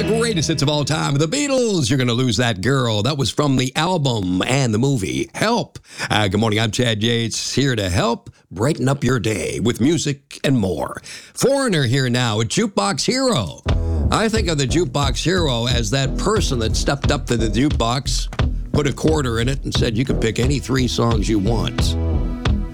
Greatest hits of all time. The Beatles, You're Gonna Lose That Girl. That was from the album and the movie Help. Good morning, I'm Chad Yates, here to help brighten up your day with music and more. Foreigner here now, a jukebox hero. I think of the jukebox hero as that person that stepped up to the jukebox, put a quarter in it, and said you can pick any 3 songs you want.